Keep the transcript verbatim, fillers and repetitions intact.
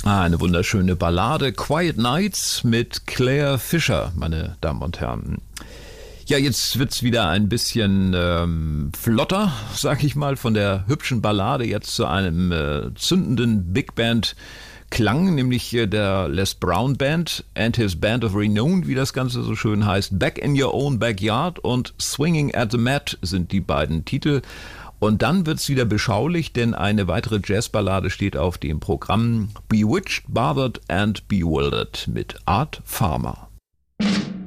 Ah, eine wunderschöne Ballade. Quiet Nights mit Claire Fischer, meine Damen und Herren. Ja, jetzt wird's wieder ein bisschen ähm, flotter, sag ich mal, von der hübschen Ballade jetzt zu einem äh, zündenden Big Band Klang, nämlich äh, der Les Brown Band and his Band of Renown, wie das Ganze so schön heißt. Back in Your Own Backyard und Swinging at the Mat sind die beiden Titel. Und dann wird's wieder beschaulich, denn eine weitere Jazzballade steht auf dem Programm. Bewitched, Bothered and Bewildered mit Art Farmer.